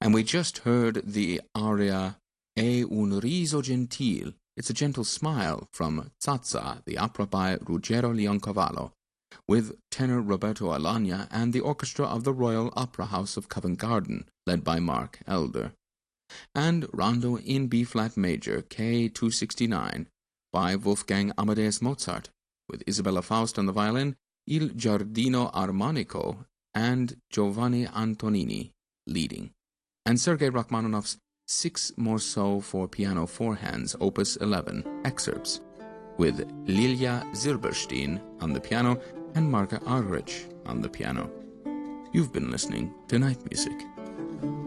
And we just heard the aria E un riso gentil. It's a gentle smile from Zazza, the opera by Ruggero Leoncavallo, with tenor Roberto Alagna and the orchestra of the Royal Opera House of Covent Garden, led by Mark Elder. And Rondo in B-flat major, K269, by Wolfgang Amadeus Mozart, with Isabella Faust on the violin, Il Giardino Armonico, and Giovanni Antonini leading. And Sergei Rachmaninoff's 6 Morceaux for piano 4 hands, opus 11, excerpts, with Lilia Zilberstein on the piano and Marga Argerich on the piano. You've been listening to Night Music.